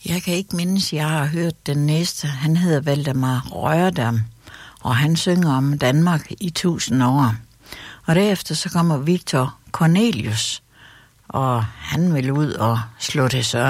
Jeg kan ikke mindes, jeg har hørt den næste. Han hedder Valdemar Rørdam, og han synger om Danmark i 1000 år. Og derefter så kommer Victor Cornelius, og han vil ud og slå til Søren.